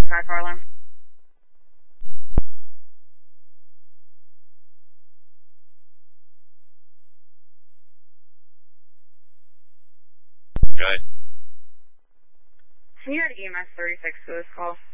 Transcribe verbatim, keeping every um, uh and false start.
Try car alarm. Go ahead. Can you add E M S thirty-six to this call?